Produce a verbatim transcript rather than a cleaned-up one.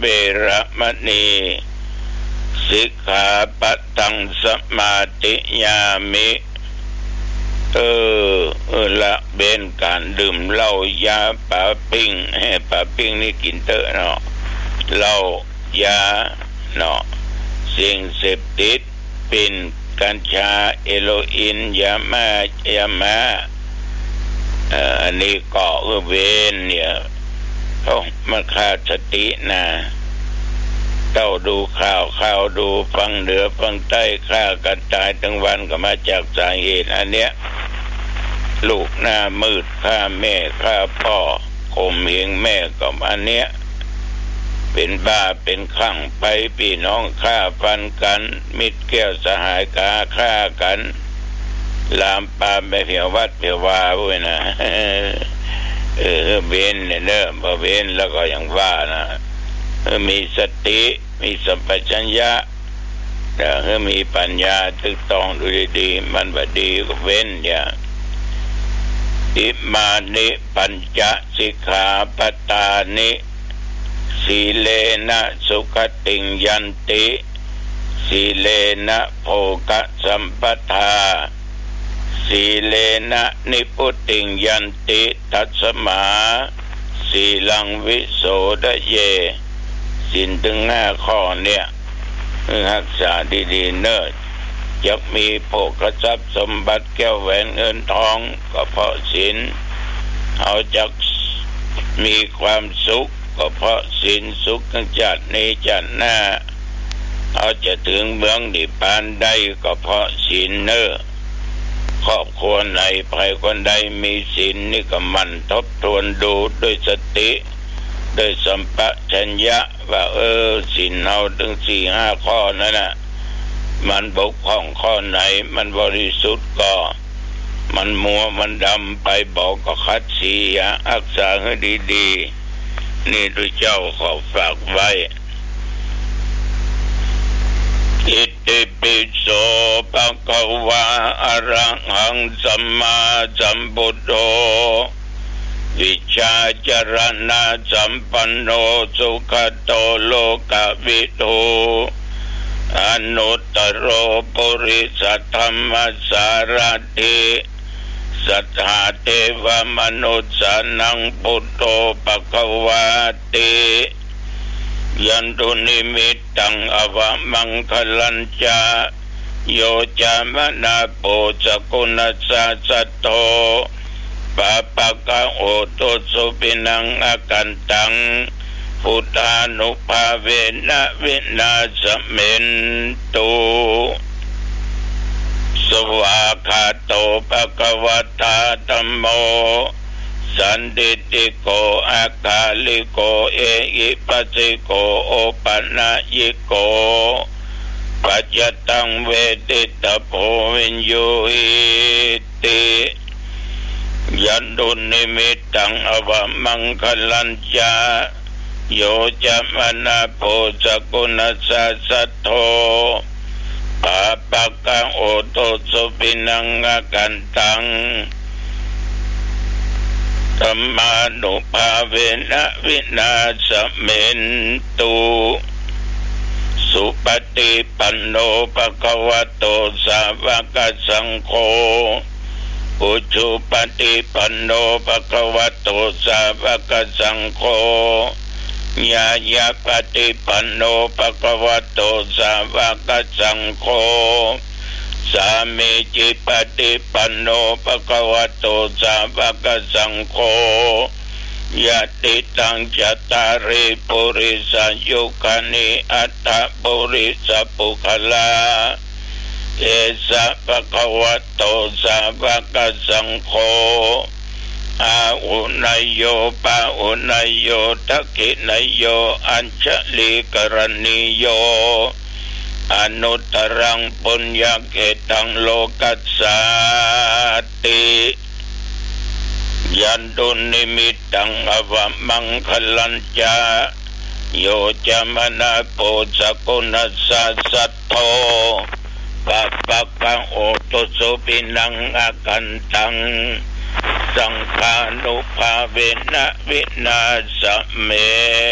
เวระมณีสิกขาปะทังสมาธิยามิเออเออละเบนการดื่มเหล้ายาปาปิ้งให้ปาปิ้งนี่กินเตอะเนาะเหล้ายาเนาะสิ่งเสพติดเป็นกัญชาเอโรอีนยามายามาอันนี้ก็เวนเนี่ยเขามันขาดสตินะเต้าดูข่าวข่าวดูฟังเหนือฟังใต้ฆ่ากันตายทั้งวันก็มาจากสาเหตุอันเนี้ยลูกหน้ามืดฆ่าแม่ฆ่าพ่อข่มเหงแม่ก็อันเนี้ยเป็นบ้าเป็นคลั่งไปพี่น้องฆ่าฟันกันมิตรแก้วสหายกาฆ่ากันลามปามไปเพียววัดเพียววาพุ้ยนะเออเบนเนี่ยเนอะพอเบนแล้วก็อย่างว่านะมีสติมีสัมปชัญญะแต่เมื่อมีปัญญาตึกต้องดูดีๆมันบดีก็เว้นเนี่ยอิมานิปัญจสิกขาปตานิสีเลนะสุขติงยันติสีเลนะโภคสัมปทาสีเลนะนิพุติงยันติทัสมาสีลังวิโสดเยสินถึงห้าข้อเนี่ยรักษาดีๆเนิดจะมีโภคทรัพย์สมบัติแก้วแหวนเงินทองก็เพราะศีลเอาจากมีความสุขก็เพราะศีลสุขจัดนี้จัดหน้าเอาจะถึงเมืองนิพพานได้ก็เพราะศีลเนอครอบครัวไหนใครคนใดมีศีลนี่ก็มันทบทวนดูด้วยสติด้วยสัมปชัญญะว่าเออศีลเอาถึงสี่ห้าข้อนั่นน่ะมันบกพร่องข้อไหนมันบริสุทธิ์ก็มันมัวมันดำไปบอกก็คัดเสียรักษาให้ดีๆนี่ด้วยเจ้าขอฝากไว้อิติปิโสภะคะวะอะระหังสัมมาสัมพุทโธวิชาจารณะสัมปันโนสุขโตโลกวิทูอนุตตโรปุริสธรรมสารถิสัทธาเทวมนุษย์สานังพุทโธภควาติยันตุนิมิตตังอวมังคลัญจาโยจามนาโปสกุณสัสสโตปะปะกะโอตุสุปินังอากันตังพุทธานุภาเวนะวินาสเมนตุสวากขาโตภะคะวะตาธัมโมสันติติโกอาคาลิโกเอหิปัสสิโกโอปันนายิโกปัจจตังเวทิตโพวินโยหิติยันตุนิมิตตังอวมังคลัญจาโยจามนาโพสกุณสัสสโตปะปะกะโอโตสุปินังอากันตังธัมมานุภาเวนะวินาสเมนตุสุปฏิปันโนภะคะวะโตสาวกสังโฆอุชุปฏิปันโนภะคะวะโตสาวกสังโฆญาญาปฏิปันโนภะคะวะโตสาวกสังโฆสามีจิปฏิปันโนภะคะวะโตสาวกสังโฆยะติตังจัตตาริปุริสยุคานิอัตถปุริสปุคลาเอสะภะคะวะโตสาวกสังโฆอาอุนายโยปาอุนายโยทักขินายโยอัญชลีกรณีโยอนุตตรังปุญญเกตังโลกัสสาติยันตุนิมิตตังอวมังคลัญจาโยจามนาโปสกุณสัสสโตปะปะกะโอตุสุปินังอากันตังสังฆานุภาเวนะวินาสเม